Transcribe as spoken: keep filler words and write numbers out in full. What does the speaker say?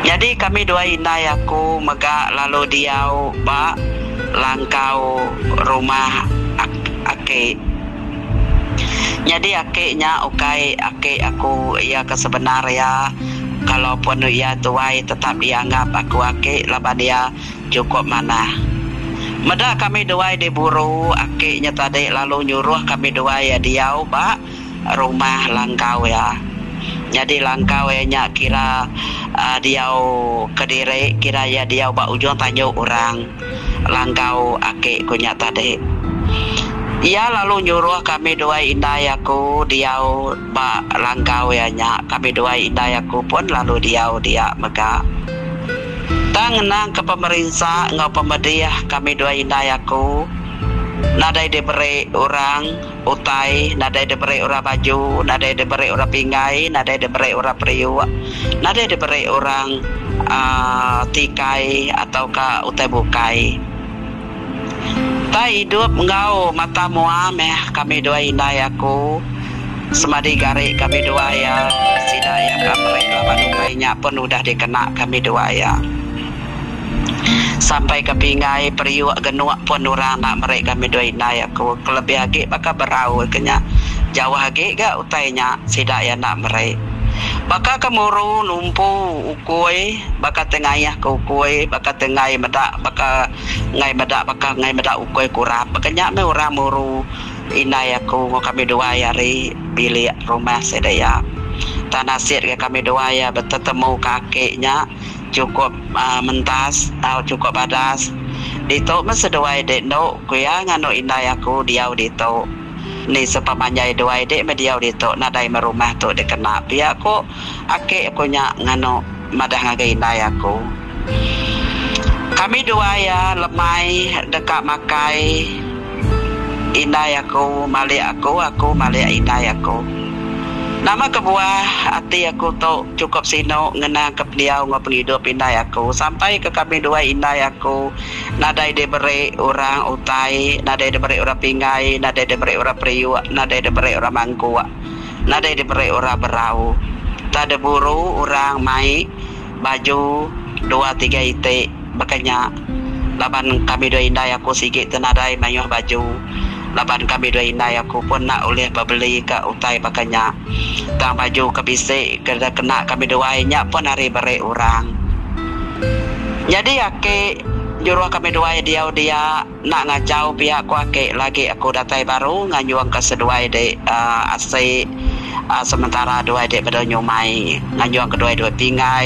Jadi kami dua indai aku mega lalu diau ba langkau rumah ake. Jadi akeknya okai ake aku ia kesebenarnya kalaupun ia tuai tetap dianggap aku ake laban dia cukup mana. Meda kami dua diburu akeknya tadi lalu nyuruh kami dua ya diau ba rumah langkau ya. Jadi langkau nya kira uh, diau Kediri kira ya diau ba ujung tanjung orang langkau ake kunya tadi. Ia lalu nyuruh kami dua indai aku diau ba langkau ya nya kami dua indai aku pun lalu diau dia mega tang nang ke pemerintah ngau pemediah kami dua indai aku nadai diberi orang utai nadai diberi orang baju nadai diberi orang pingai nadai diberi orang periuk nadai diberi orang uh, tikai ataukah utai bukai. Tak hidup engkau mata muameh kami dua indai aku semadi garik kami dua ya sidaya kamrek laban upainya pun udah dikena kami dua ya sampai ke pingai periuk genuak pun orang nak merek kami dua indai aku kelebih lagi baka berau kenya jauh lagi gak utainya sidaya nak merek baka kemuru numpu ukui baka tengayah ke ukui baka tengai medak baka ngai medak baka ngai medak ukui kurap bakanya me orang muru indai aku kami dua hari bilik rumah sedaya tanah sir ke kami dua ya bertemu kakeknya cukup uh, mentas atau cukup badas dito mesedua dek no kuya ngano indai aku diau dito ni sepamanya dua dek mediau dito nadai merumah tu dikena pia aku ake aku nya ngano madah ngagai indai aku kami dua ya lemai dekat makai indai aku malik aku aku malik indai aku nama kebuah hati aku tu cukup sino ngena ke beliau ngau penghidup indai aku sampai ke kami dua indai aku nadai diberi orang utai nadai diberi orang pingai nadai diberi orang periuk nadai diberi orang mangku nadai diberi orang berau tak ada buru orang mai baju dua tiga itik makanya laban kami dua indai aku sikit tenadai mayuh baju laban kami dua indai aku pun nak oleh membeli ke utai pakanya tang baju ke bisik kena kena kami dua nya pun hari beri orang jadi ake juruh kami dua dia dia nak ngajau pihak aku ake lagi aku datai baru nganyuang ke sedua de uh, asik uh, sementara dua de pada nyumai nganyuang kedua dua pingai